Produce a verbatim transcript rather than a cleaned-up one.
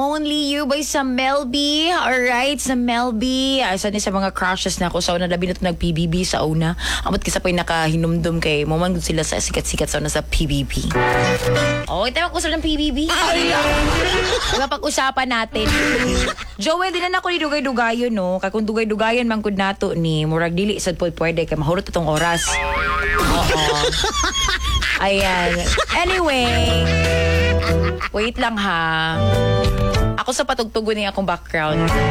Only You by sa Melby. Alright, sa Melby. Asa ni sa mga crushes na ako sa una. Labi na ito nag-P B B sa una. Amot kasi pa yung nakahinumdum kay Maman sila sa sikat-sikat sa una sa P B B. Oh, ito mag-usap ng P B B. Diba pag-usapan natin? Joel, din na ako ni Dugay-Dugayon, no? Kaya kung Dugay-Dugayon, mangkod nato ni Murag Dili, sad po pwede. Kaya mahurot itong oras. Oo. Ayan. Anyway, wait lang ha. Ako sa patugtugon niya akong background.